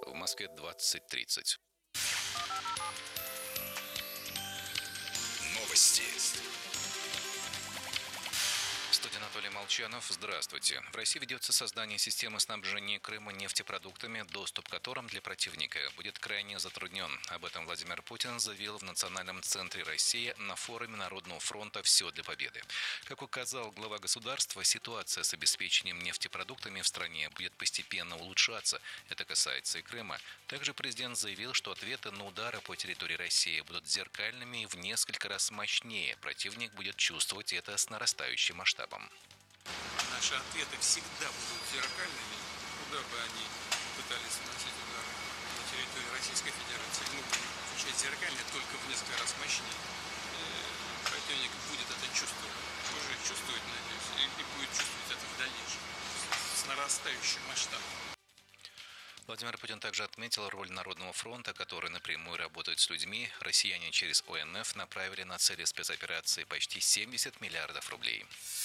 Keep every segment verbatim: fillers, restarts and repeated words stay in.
В Москве двадцать тридцать. Новости. В студии Анатолий Молчанов. Здравствуйте. В России ведется создание системы снабжения Крыма нефтепродуктами, доступ к которым для противника будет крайне затруднен. Об этом Владимир Путин заявил в Национальном центре России на форуме Народного фронта «Все для победы». Как указал глава государства, ситуация с обеспечением нефтепродуктами в стране будет постепенно улучшаться. Это касается и Крыма. Также президент заявил, что ответы на удары по территории России будут зеркальными и в несколько раз мощнее. Противник будет чувствовать это с нарастающим масштабом. Наши ответы всегда будут зеркальными, куда бы они пытались наносить удары на территории Российской Федерации. Мы будем отвечать зеркально, только в несколько раз мощнее. Противник будет это чувствовать, уже чувствовать, надеюсь, и будет чувствовать это в дальнейшем, с нарастающим масштабом. Владимир Путин также отметил роль Народного фронта, который напрямую работает с людьми. Россияне через О Н Ф направили на цели спецоперации почти семьдесят миллиардов рублей.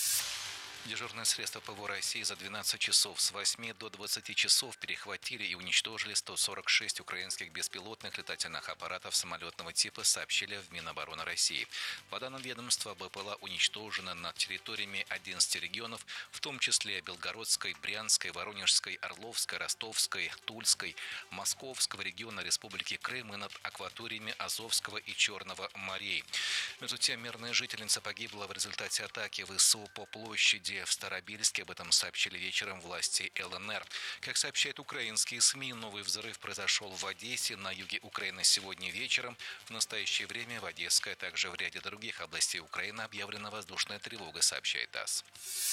Дежурные средства П В О России за двенадцать часов с восьми до двадцати часов перехватили и уничтожили сто сорок шесть украинских беспилотных летательных аппаратов самолетного типа, сообщили в Минобороны России. По данным ведомства, Б П Л А уничтожено над территориями одиннадцати регионов, в том числе Белгородской, Брянской, Воронежской, Орловской, Ростовской, Тульской, Московского региона Республики Крым и над акваториями Азовского и Черного морей. Между тем, мирная жительница погибла в результате атаки В С У по площади в Старобельске. Об этом сообщили вечером власти Л Н Р. Как сообщают украинские СМИ, новый взрыв произошел в Одессе, на юге Украины сегодня вечером. В настоящее время в Одесской, а также в ряде других областей Украины объявлена воздушная тревога, сообщает ТАСС.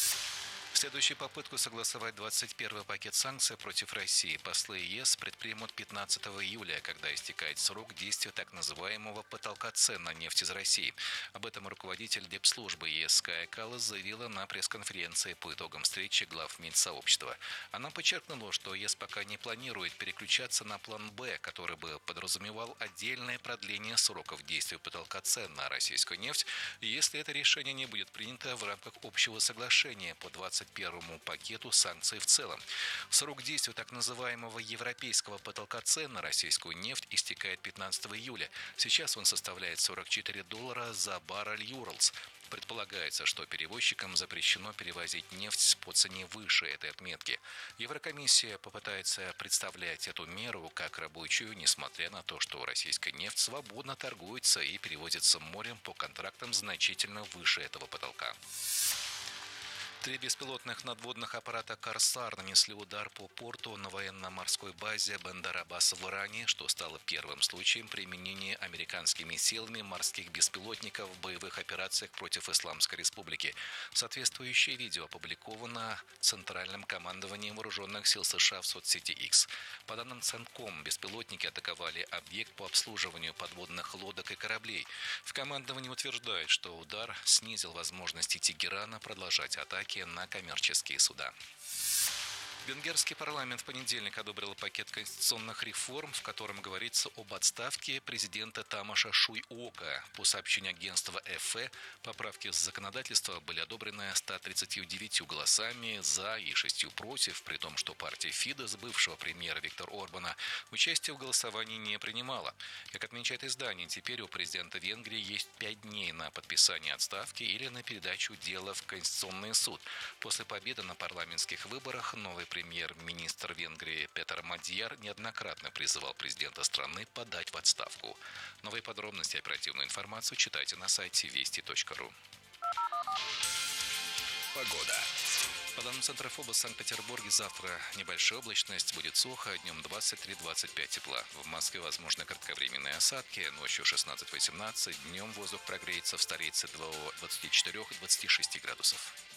В следующую попытку согласовать двадцать первый пакет санкций против России послы Е С предпримут пятнадцатого июля, когда истекает срок действия так называемого потолка цен на нефть из России. Об этом руководитель Депслужбы Е С Кая Каллас заявила на пресс-конференции по итогам встречи глав Минсообщества. Она подчеркнула, что Е С пока не планирует переключаться на план Б, который бы подразумевал отдельное продление сроков действия потолка цен на российскую нефть, если это решение не будет принято в рамках общего соглашения по двадцать первому пакету санкций в целом. Срок действия так называемого европейского потолка цен на российскую нефть истекает пятнадцатого июля. Сейчас он составляет сорок четыре доллара за баррель Юрлс. Предполагается, что перевозчикам запрещено перевозить нефть по цене выше этой отметки. Еврокомиссия попытается представлять эту меру как рабочую, несмотря на то, что российская нефть свободно торгуется и перевозится морем по контрактам значительно выше этого потолка. Три беспилотных надводных аппарата «Корсар» нанесли удар по порту на военно-морской базе Бендар-Аббас в Иране, что стало первым случаем применения американскими силами морских беспилотников в боевых операциях против Исламской Республики. Соответствующее видео опубликовано Центральным командованием вооруженных сил С Ш А в соцсети X. По данным Центком, беспилотники атаковали объект по обслуживанию подводных лодок и кораблей. В командовании утверждают, что удар снизил возможности Тегерана продолжать атаки на коммерческие суда. Венгерский парламент в понедельник одобрил пакет конституционных реформ, в котором говорится об отставке президента Тамаша Шуйока. По сообщению агентства Эф Э, поправки в законодательство были одобрены ста тридцатью девятью голосами «за» и шестью «против», при том, что партия Фидес бывшего премьера Виктора Орбана участие в голосовании не принимала. Как отмечает издание, теперь у президента Венгрии есть пять дней на подписание отставки или на передачу дела в Конституционный суд. После победы на парламентских выборах новый премьер-министр Венгрии Петер Мадьяр неоднократно призывал президента страны подать в отставку. Новые подробности и оперативную информацию читайте на сайте вести точка ру. Погода. По данным Центра ФОБОС в Санкт-Петербурге завтра небольшая облачность, будет сухо, днем двадцать три - двадцать пять тепла. В Москве возможны кратковременные осадки, ночью шестнадцать - восемнадцать, днем воздух прогреется в столице до двадцати четырёх - двадцати шести градусов.